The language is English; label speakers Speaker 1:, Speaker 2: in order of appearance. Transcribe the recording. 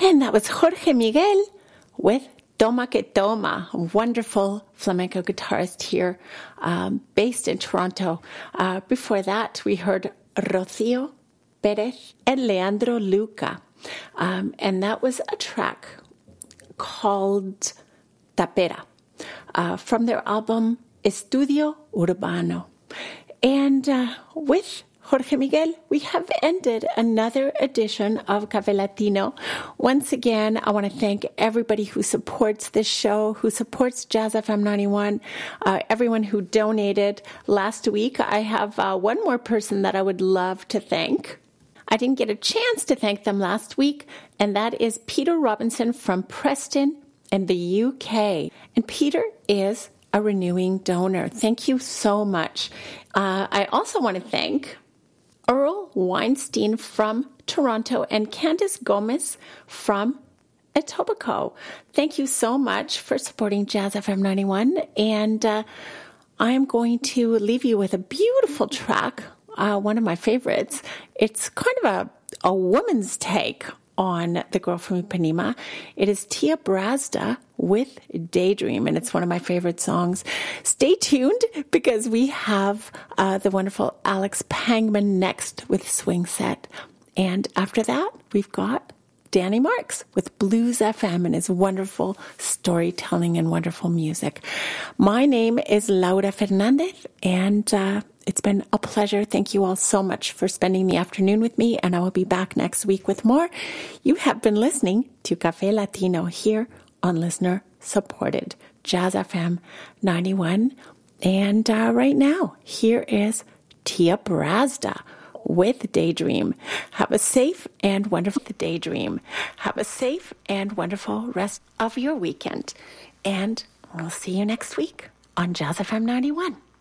Speaker 1: And that was Jorge Miguel with Toma que Toma, a wonderful flamenco guitarist here, based in Toronto. Before that, we heard Rocío Pérez and Leandro Luca. And that was a track called Tapera from their album Estudio Urbano. And with Jorge Miguel, we have ended another edition of Café Latino. Once again, I want to thank everybody who supports this show, who supports Jazz FM 91, everyone who donated last week. I have one more person that I would love to thank. I didn't get a chance to thank them last week, and that is Peter Robinson from Preston in the UK. And Peter is a renewing donor. Thank you so much. I also want to thank Earl Weinstein from Toronto and Candice Gomez from Etobicoke. Thank you so much for supporting Jazz FM 91. And I am going to leave you with a beautiful track, one of my favorites. It's kind of a woman's take on the girl from Ipanema. It is Tia Brazda with Daydream, and it's one of my favorite songs. Stay tuned because we have the wonderful Alex Pangman next with Swing Set. And after that, we've got Danny Marks with Blues FM and his wonderful storytelling and wonderful music. My name is Laura Fernandez, and it's been a pleasure. Thank you all so much for spending the afternoon with me, and I will be back next week with more. You have been listening to Café Latino here on listener-supported Jazz FM 91. And right now, here is Tia Brazda with Daydream. Have a safe and wonderful Daydream. Have a safe and wonderful rest of your weekend. And we'll see you next week on Jazz FM 91.